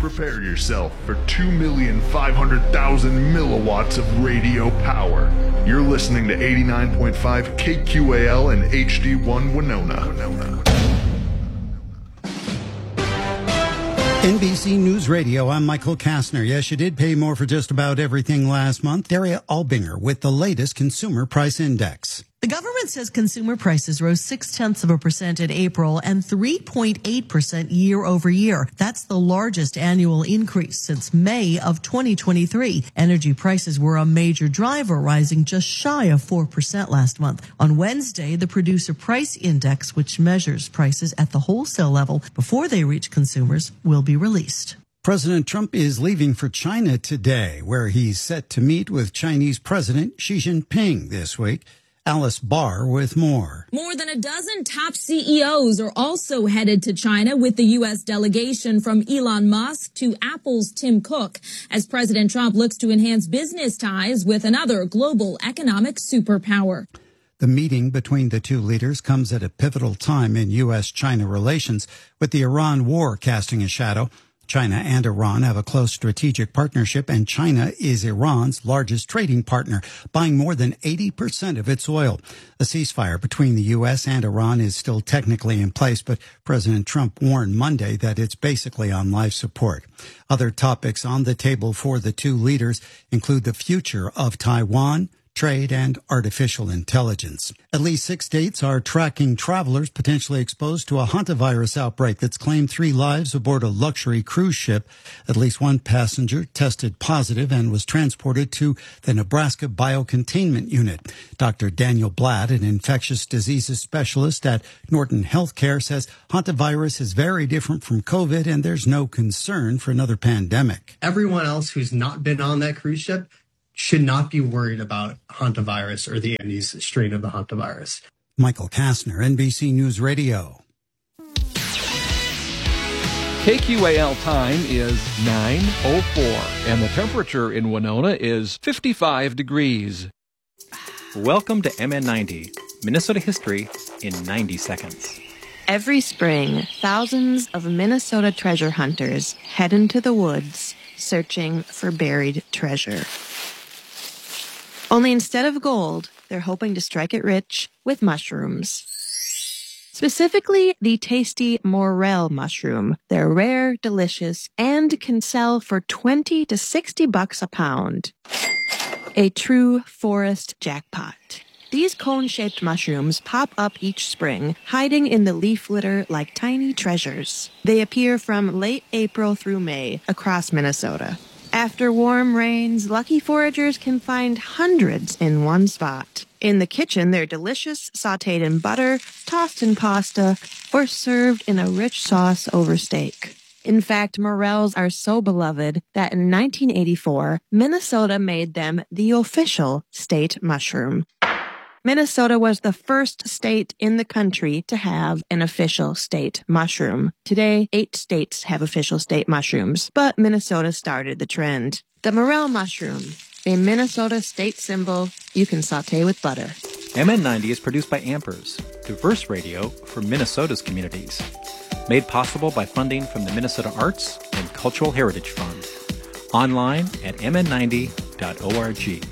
Prepare yourself for 2,500,000 milliwatts of radio power. You're listening to 89.5 KQAL and HD1 Winona. NBC News Radio, I'm Michael Kastner. Yes, you did pay more for just about everything last month. Daria Albinger with the latest Consumer Price Index. The government says consumer prices rose 0.6% in April and 3.8% year over year. That's the largest annual increase since May of 2023. Energy prices were a major driver, rising just shy of 4% last month. On Wednesday, the Producer Price Index, which measures prices at the wholesale level before they reach consumers, will be released. President Trump is leaving for China today, where he's set to meet with Chinese President Xi Jinping this week. Alice Barr with more. More than a dozen top CEOs are also headed to China with the U.S. delegation, from Elon Musk to Apple's Tim Cook, as President Trump looks to enhance business ties with another global economic superpower. The meeting between the two leaders comes at a pivotal time in U.S.-China relations, with the Iran war casting a shadow. China and Iran have a close strategic partnership, and China is Iran's largest trading partner, buying more than 80% of its oil. A ceasefire between the U.S. and Iran is still technically in place, but President Trump warned Monday that it's basically on life support. Other topics on the table for the two leaders include the future of Taiwan, trade, and artificial intelligence. At least 6 states are tracking travelers potentially exposed to a hantavirus outbreak that's claimed 3 lives aboard a luxury cruise ship. At least one passenger tested positive and was transported to the Nebraska Biocontainment Unit. Dr. Daniel Blatt, an infectious diseases specialist at Norton Healthcare, says hantavirus is very different from COVID and there's no concern for another pandemic. Everyone else who's not been on that cruise ship should not be worried about hantavirus or the Andes strain of the hantavirus. Michael Kastner, NBC News Radio. KQAL time is 9:04, and the temperature in Winona is 55 degrees. Welcome to MN90, Minnesota history in 90 seconds. Every spring, thousands of Minnesota treasure hunters head into the woods searching for buried treasure. Only instead of gold, they're hoping to strike it rich with mushrooms. Specifically, the tasty morel mushroom. They're rare, delicious, and can sell for $20 to $60 a pound. A true forest jackpot. These cone-shaped mushrooms pop up each spring, hiding in the leaf litter like tiny treasures. They appear from late April through May across Minnesota. After warm rains, lucky foragers can find hundreds in one spot. In the kitchen, they're delicious, sautéed in butter, tossed in pasta, or served in a rich sauce over steak. In fact, morels are so beloved that in 1984, Minnesota made them the official state mushroom. Minnesota was the first state in the country to have an official state mushroom. Today, 8 states have official state mushrooms, but Minnesota started the trend. The morel mushroom, a Minnesota state symbol you can sauté with butter. MN90 is produced by Ampers, diverse radio for Minnesota's communities. Made possible by funding from the Minnesota Arts and Cultural Heritage Fund. Online at mn90.org.